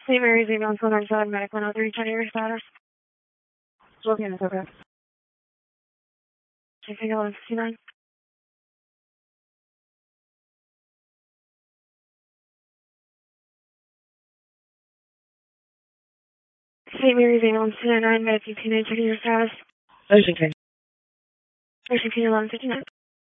St. Mary's ambulance 197, medic 103, check your status. Okay, okay. Checking 1159. St. Mary's ambulance 299, medic 18, checking your status. Ocean King. Ocean King 1159.